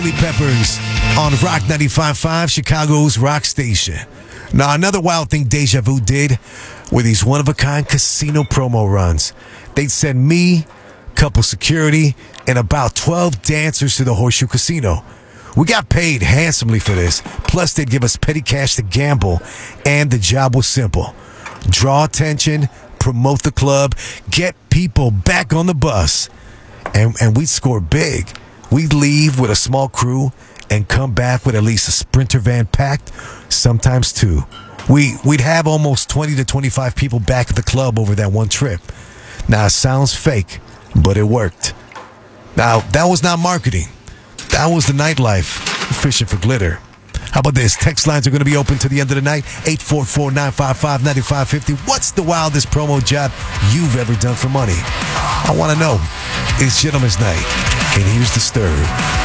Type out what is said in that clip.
Chili Peppers on Rock 95.5, Chicago's rock station. Now, another wild thing Deja Vu did with these one-of-a-kind casino promo runs. They'd send me, couple security, and about 12 dancers to the Horseshoe Casino. We got paid handsomely for this. Plus, they'd give us petty cash to gamble, and the job was simple. Draw attention, promote the club, get people back on the bus. And we'd score big. We'd leave with a small crew and come back with at least a Sprinter van packed, sometimes two. We'd have almost 20 to 25 people back at the club over that one trip. Now, it sounds fake, but it worked. Now, that was not marketing. That was the nightlife, fishing for glitter. How about this? Text lines are going to be open to the end of the night. 844-955-9550. What's the wildest promo job you've ever done for money? I want to know. It's Gentleman's Night, and here's Disturbed.